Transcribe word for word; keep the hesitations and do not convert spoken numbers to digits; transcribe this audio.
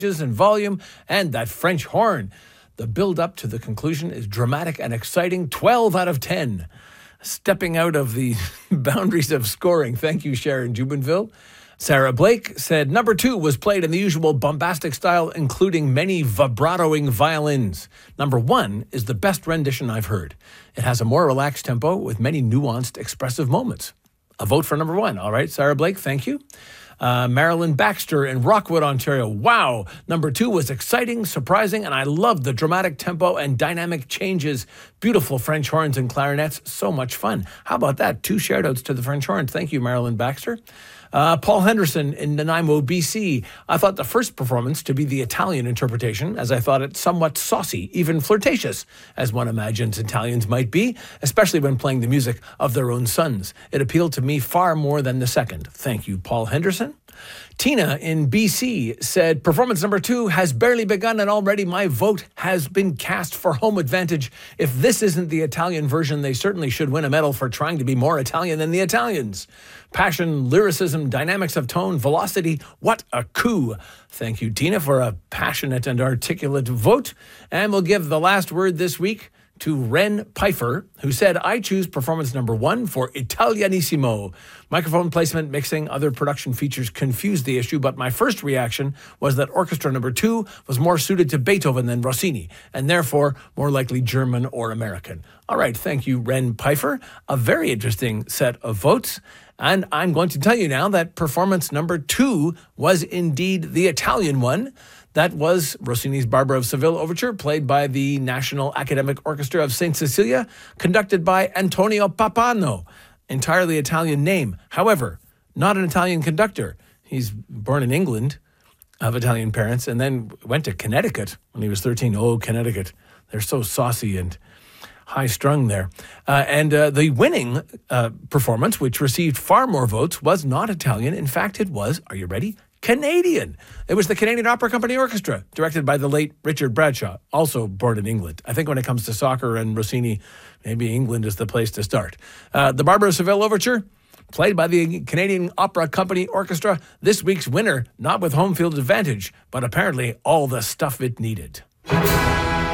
and volume, and that French horn. The build-up to the conclusion is dramatic and exciting. twelve out of ten. Stepping out of the boundaries of scoring. Thank you, Sharon Jubinville. Sarah Blake said number two was played in the usual bombastic style, including many vibratoing violins. Number one is the best rendition I've heard. It has a more relaxed tempo with many nuanced, expressive moments. A vote for number one. All right, Sarah Blake, thank you. Uh, Marilyn Baxter in Rockwood, Ontario. Wow. Number two was exciting, surprising, and I loved the dramatic tempo and dynamic changes. Beautiful French horns and clarinets. So much fun. How about that? Two shout-outs to the French horns. Thank you, Marilyn Baxter. Uh, Paul Henderson in Nanaimo, B C. I thought the first performance to be the Italian interpretation, as I thought it somewhat saucy, even flirtatious, as one imagines Italians might be, especially when playing the music of their own sons. It appealed to me far more than the second. Thank you, Paul Henderson. Tina in B C said, performance number two has barely begun and already my vote has been cast for home advantage. If this isn't the Italian version, they certainly should win a medal for trying to be more Italian than the Italians. Passion, lyricism, dynamics of tone, velocity, what a coup. Thank you, Tina, for a passionate and articulate vote. And we'll give the last word this week to Ren Pfeiffer, who said, I choose performance number one for Italianissimo. Microphone placement, mixing, other production features confused the issue, but my first reaction was that orchestra number two was more suited to Beethoven than Rossini, and therefore more likely German or American. All right, thank you, Ren Pfeiffer. A very interesting set of votes. And I'm going to tell you now that performance number two was indeed the Italian one. That was Rossini's Barbara of Seville Overture, played by the National Academic Orchestra of Saint Cecilia, conducted by Antonio Pappano. Entirely Italian name. However, not an Italian conductor. He's born in England, of Italian parents, and then went to Connecticut when he was thirteen. Oh, Connecticut. They're so saucy and high-strung there. Uh, and uh, the winning uh, performance, which received far more votes, was not Italian. In fact, it was, are you ready? Canadian. It was the Canadian Opera Company Orchestra, directed by the late Richard Bradshaw, also born in England. I think when it comes to soccer and Rossini, maybe England is the place to start. Uh, the Barbara of Seville Overture, played by the Canadian Opera Company Orchestra, this week's winner, not with home field advantage, but apparently all the stuff it needed.